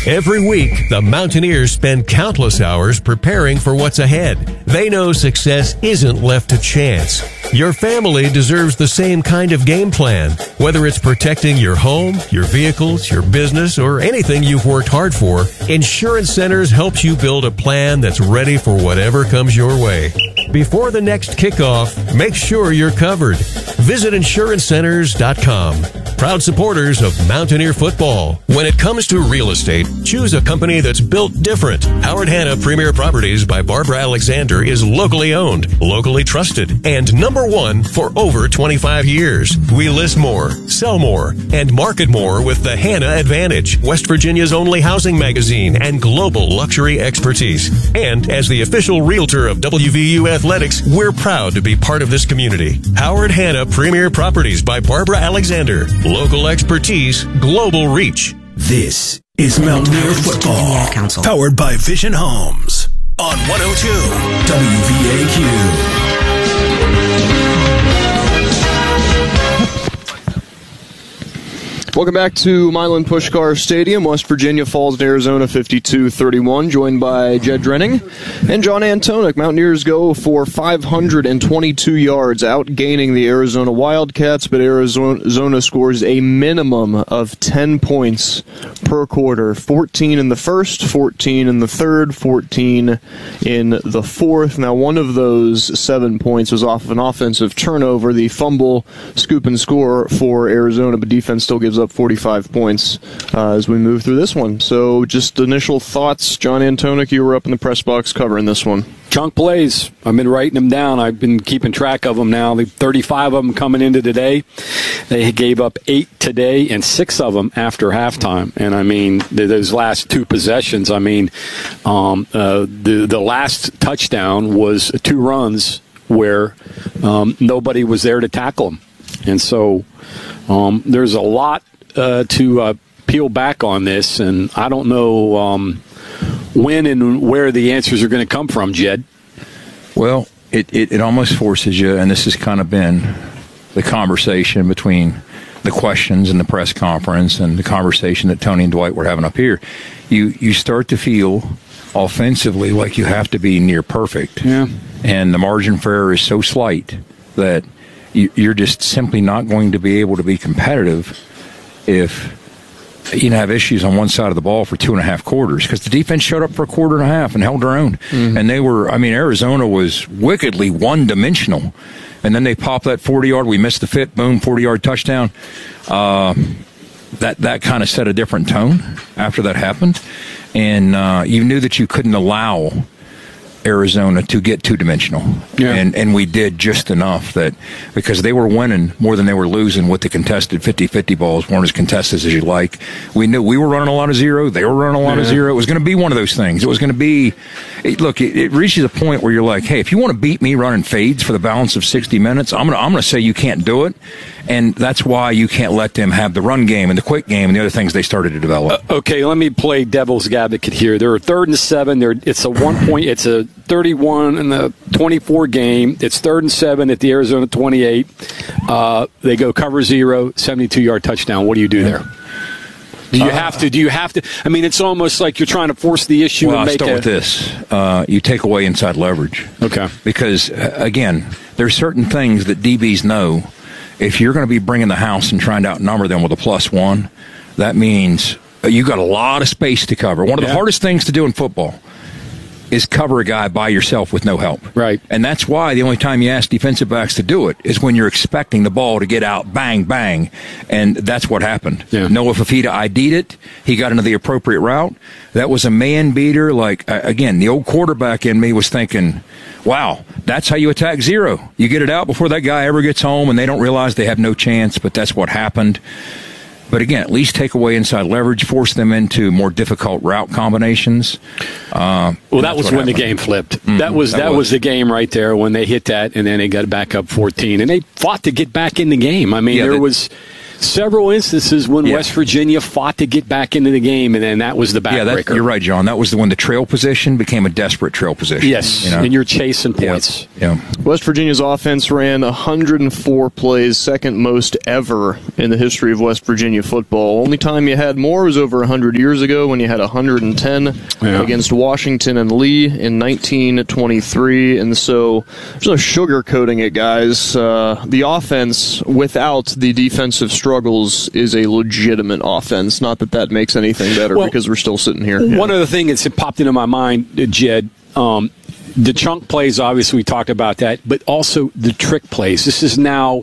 Every week, the Mountaineers spend countless hours preparing for what's ahead. They know success isn't left to chance. Your family deserves the same kind of game plan. Whether it's protecting your home, your vehicles, your business, or anything you've worked hard for, Insurance Centers helps you build a plan that's ready for whatever comes your way. Before the next kickoff, make sure you're covered. Visit insurancecenters.com. Proud supporters of Mountaineer football. When it comes to real estate, choose a company that's built different. Howard Hanna Premier Properties by Barbara Alexander is locally owned, locally trusted, and number one for over 25 years. We list more, sell more, and market more with the Hanna Advantage, West Virginia's only housing magazine and global luxury expertise. And as the official realtor of WVU Athletics, we're proud to be part of this community. Howard Hanna Premier Properties by Barbara Alexander. Local expertise, global reach. This is Mountaineer Football, powered by Vision Homes on 102 WVAQ. Welcome back to Milan Puskar Stadium. West Virginia falls to Arizona 52-31, joined by Jed Drenning and John Antonik. Mountaineers go for 522 yards, outgaining the Arizona Wildcats, but Arizona scores a minimum of 10 points per quarter. 14 in the first, 14 in the third, 14 in the fourth. Now, one of those 7 points was off of an offensive turnover, the fumble, scoop and score for Arizona, but defense still gives up 45 points as we move through this one. So just initial thoughts. John Antonik, you were up in the press box covering this one. Chunk plays. I've been writing them down. I've been keeping track of them now. 35 of them coming into today. They gave up 8 today and 6 of them after halftime. And, I mean, those last 2 possessions, I mean, the last touchdown was 2 runs where nobody was there to tackle them. And so there's a lot to peel back on this, and I don't know when and where the answers are going to come from, Jed. Well, it almost forces you, and this has kind of been the conversation between the questions in the press conference and the conversation that Tony and Dwight were having up here. You start to feel offensively like you have to be near perfect. Yeah. And the margin for error is so slight that you're just simply not going to be able to be competitive if you have issues on one side of the ball for 2.5 quarters, because the defense showed up for a quarter and a half and held their own. Mm-hmm. And they were, I mean, Arizona was wickedly one-dimensional. And then they popped that 40-yard. We missed the fit. Boom, 40-yard touchdown. That kind of set a different tone after that happened. And you knew that you couldn't allow Arizona to get two-dimensional. Yeah. And we did just enough that because they were winning more than they were losing with the contested 50-50 balls, weren't as contested as you like. We knew we were running a lot of zero. They were running a lot of zero. It was going to be one of those things. It was going to be, look, it reaches a point where you're like, hey, if you want to beat me running fades for the balance of 60 minutes, I'm going to say you can't do it. And that's why you can't let them have the run game and the quick game and the other things they started to develop. Okay, let me play devil's advocate here. They're 3rd and 7. It's a 1 point. It's a 31 in the 24 game. It's 3rd and 7 at the Arizona 28. They go cover 0, 72-yard touchdown. What do you do there? Do you have to? I mean, it's almost like you're trying to force the issue. Well, and I'll start with this. You take away inside leverage. Okay. Because, again, there's certain things that DBs know. If you're going to be bringing the house and trying to outnumber them with a +1, that means you got a lot of space to cover. One of the hardest things to do in football is cover a guy by yourself with no help. Right. And that's why the only time you ask defensive backs to do it is when you're expecting the ball to get out, bang, bang. And that's what happened. Yeah. Noah Fafita ID'd it. He got into the appropriate route. That was a man beater. Like, again, the old quarterback in me was thinking, wow, that's how you attack zero. You get it out before that guy ever gets home, and they don't realize they have no chance, but that's what happened. But again, at least take away inside leverage, force them into more difficult route combinations. Well, that was when the game flipped. Mm-hmm. That was the game right there when they hit that, and then they got back up 14, and they fought to get back in the game. I mean, several instances when West Virginia fought to get back into the game, and then that was the backbreaker. You're right, John. That was when the trail position became a desperate trail position. Yes, and you're chasing points. Yeah. West Virginia's offense ran 104 plays, second most ever in the history of West Virginia football. Only time you had more was over 100 years ago when you had 110 against Washington and Lee in 1923. And so there's no sugarcoating it, guys. The offense without the defensive struggles is a legitimate offense. Not that makes anything better because we're still sitting here. One other thing that's popped into my mind, Jed, the chunk plays, obviously we talked about that, but also the trick plays. This is now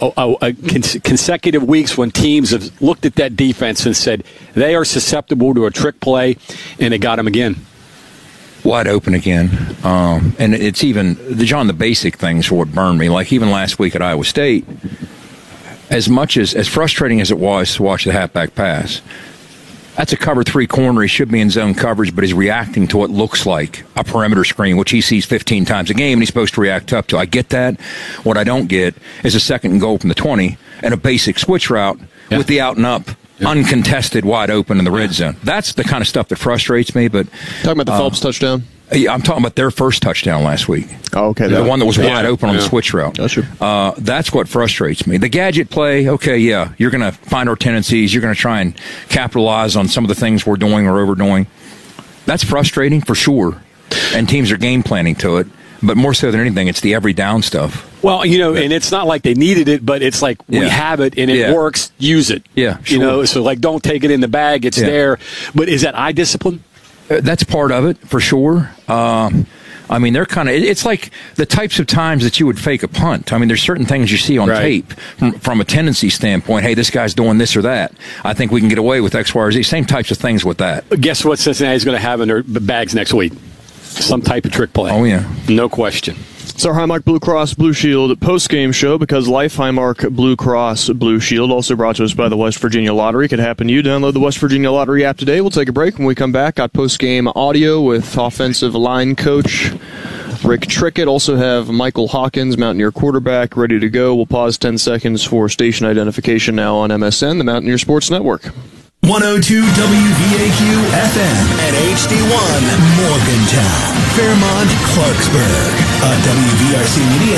consecutive weeks when teams have looked at that defense and said they are susceptible to a trick play, and they got them again. Wide open again. And it's even, John, the basic things are what burned me. Like even last week at Iowa State, as frustrating as it was to watch the halfback pass, that's a cover 3 corner. He should be in zone coverage, but he's reacting to what looks like a perimeter screen, which he sees 15 times a game, and he's supposed to react up to. I get that. What I don't get is a second and goal from the 20 and a basic switch route with the out and up, uncontested, wide open in the red zone. That's the kind of stuff that frustrates me. But talking about the Phelps touchdown? Yeah, I'm talking about their first touchdown last week. Oh, okay. The one that was wide open on the switch route. Gotcha. That's what frustrates me. The gadget play, you're going to find our tendencies. You're going to try and capitalize on some of the things we're doing or overdoing. That's frustrating for sure. And teams are game planning to it. But more so than anything, it's the every down stuff. Well, and it's not like they needed it, but it's like we have it and it works, use it. Yeah, sure. So like don't take it in the bag, it's there. But is that eye discipline? That's part of it, for sure. I mean, they're kind of, it's like the types of times that you would fake a punt. I mean, there's certain things you see on tape from a tendency standpoint. Hey, this guy's doing this or that. I think we can get away with X, Y, or Z. Same types of things with that. Guess what Cincinnati's going to have in their bags next week? Some type of trick play. Oh, yeah. No question. It's our Highmark Blue Cross Blue Shield post-game show because Life Highmark Blue Cross Blue Shield, also brought to us by the West Virginia Lottery. Could happen to you. Download the West Virginia Lottery app today. We'll take a break. When we come back, got post-game audio with offensive line coach Rick Trickett. Also have Michael Hawkins, Mountaineer quarterback, ready to go. We'll pause 10 seconds for station identification now on MSN, the Mountaineer Sports Network. 102 WVAQ FM at HD1 Morgantown, Fairmont, Clarksburg, a WVRC media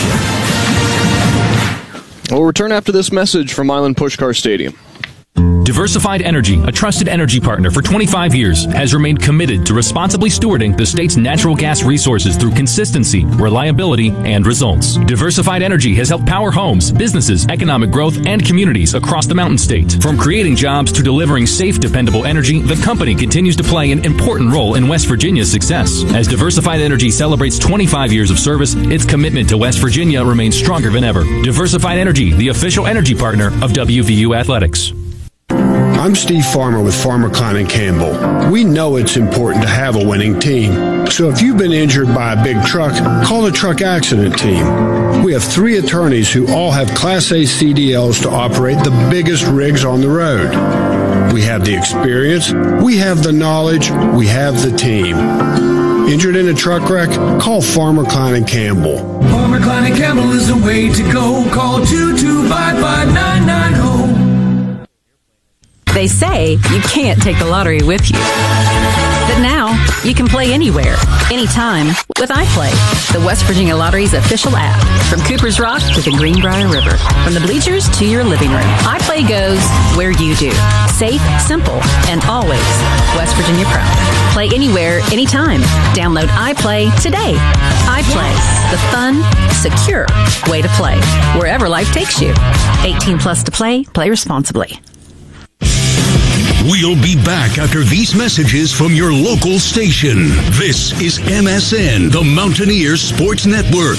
station. We'll return after this message from Milan Puskar Stadium. Diversified Energy, a trusted energy partner for 25 years, has remained committed to responsibly stewarding the state's natural gas resources through consistency, reliability, and results. Diversified Energy has helped power homes, businesses, economic growth, and communities across the Mountain State. From creating jobs to delivering safe, dependable energy, the company continues to play an important role in West Virginia's success. As Diversified Energy celebrates 25 years of service, its commitment to West Virginia remains stronger than ever. Diversified Energy, the official energy partner of WVU Athletics. I'm Steve Farmer with Farmer Klein & Campbell. We know it's important to have a winning team. So if you've been injured by a big truck, call the truck accident team. We have 3 attorneys who all have Class A CDLs to operate the biggest rigs on the road. We have the experience, we have the knowledge, we have the team. Injured in a truck wreck? Call Farmer Klein & Campbell. Farmer Klein & Campbell is the way to go. Call 2255990. They say you can't take the lottery with you. But now, you can play anywhere, anytime, with iPlay, the West Virginia Lottery's official app. From Cooper's Rock to the Greenbrier River, from the bleachers to your living room, iPlay goes where you do. Safe, simple, and always West Virginia proud. Play anywhere, anytime. Download iPlay today. iPlay, the fun, secure way to play, wherever life takes you. 18 plus to play responsibly. We'll be back after these messages from your local station. This is MSN, the Mountaineer Sports Network.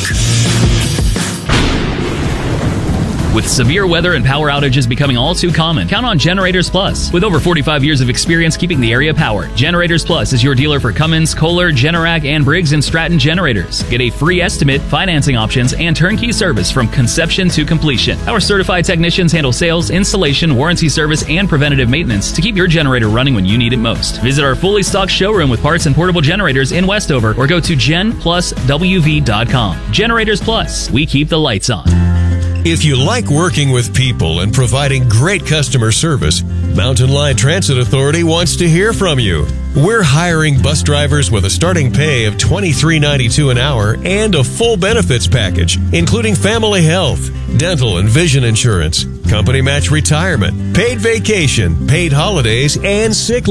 With severe weather and power outages becoming all too common, count on Generators Plus. With over 45 years of experience keeping the area powered, Generators Plus is your dealer for Cummins, Kohler, Generac, and Briggs & Stratton generators. Get a free estimate, financing options, and turnkey service from conception to completion. Our certified technicians handle sales, installation, warranty service, and preventative maintenance to keep your generator running when you need it most. Visit our fully stocked showroom with parts and portable generators in Westover or go to genpluswv.com. Generators Plus, we keep the lights on. If you like working with people and providing great customer service, Mountain Line Transit Authority wants to hear from you. We're hiring bus drivers with a starting pay of $23.92 an hour and a full benefits package, including family health, dental and vision insurance, company match retirement, paid vacation, paid holidays, and sick